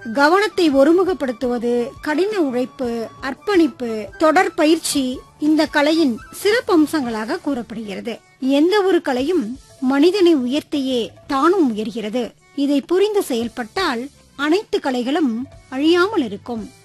கவனத்தை ஒருமுகப்படுத்துவது, கடின உழைப்பு, அர்ப்பணிப்பு, தொடர் பயிற்சி இந்த கலையின் சிறப்பம்சங்களாக கூறப்படுகிறது. எந்த ஒரு கலையும் மனிதனை உயர்த்தியே தானும் உயர்கிறது. இதை புரிந்து செயல்பட்டால் அனைத்து கலைகளும் அழியாமல் இருக்கும்.